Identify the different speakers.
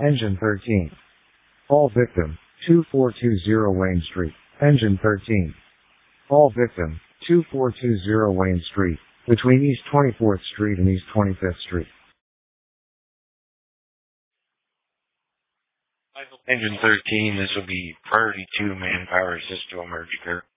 Speaker 1: Engine 13. All victim, 2420 Wayne Street. Engine 13. All victim, 2420 Wayne Street, between East 24th Street and East 25th Street.
Speaker 2: Engine 13, this will be priority 2 manpower assist to emergency care.